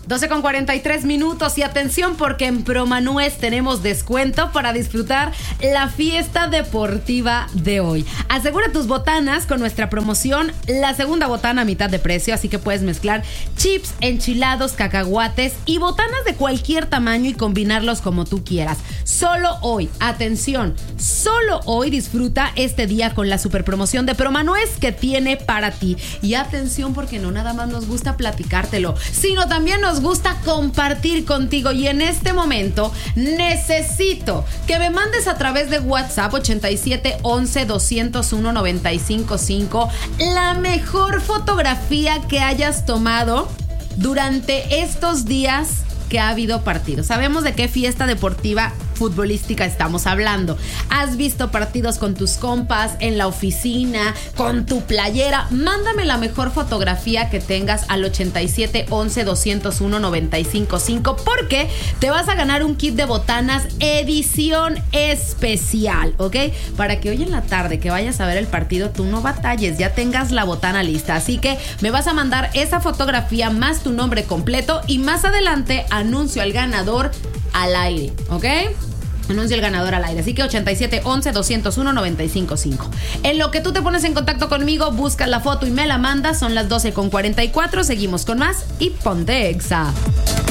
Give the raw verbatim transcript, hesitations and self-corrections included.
doce con cuarenta y tres minutos y atención porque en Promanuez tenemos descuento para disfrutar la fiesta deportiva de hoy. Asegura tus botanas con nuestra promoción, la segunda botana a mitad de precio, así que puedes mezclar chips, enchilados, cacahuates y botanas de cualquier tamaño y combinarlos como tú quieras. Solo hoy, atención, solo hoy disfruta este día con la super promoción de Promanuez que tiene para ti. Y atención porque no nada más nos gusta platicártelo, sino también nos gusta compartir contigo, y en este momento necesito que me mandes a través de WhatsApp ochenta y siete once doscientos uno noventa y cinco cinco la mejor fotografía que hayas tomado durante estos días que ha habido partidos. Sabemos de qué fiesta deportiva futbolística estamos hablando. Has visto partidos con tus compas, en la oficina, con tu playera. Mándame la mejor fotografía que tengas al ochenta y siete once doscientos uno noventa y cinco cinco porque te vas a ganar un kit de botanas edición especial, ¿ok? Para que hoy en la tarde que vayas a ver el partido tú no batalles, ya tengas la botana lista. Así que me vas a mandar esa fotografía más tu nombre completo y más adelante anuncio al ganador al aire, ¿ok? Anuncio el ganador al aire. Así que ochenta y siete once doscientos uno noventa y cinco cinco. En lo que tú te pones en contacto conmigo, buscas la foto y me la mandas. Son las doce con cuarenta y cuatro. Seguimos con más y ponte Exa.